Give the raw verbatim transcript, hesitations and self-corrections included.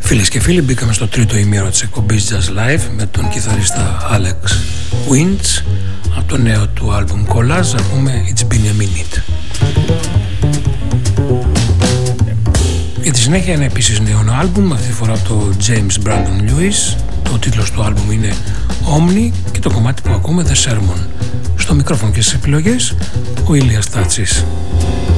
Φίλες και φίλοι, μπήκαμε στο τρίτο ημίωρο της εκπομπής Jazz Live με τον κιθαρίστα Alex Winch. Από το νέο του άλμπουμ Collage ακούμε It's Been a Minute. Για τη συνέχεια ένα επίσης νέο άλμπουμ, αυτή τη φορά από το James Brandon Lewis. Το τίτλος του άλμπουμ είναι Omni και το κομμάτι που ακούμε The Sermon. Στο μικρόφωνο και στις επιλογές ο Ηλίας Τάτσης.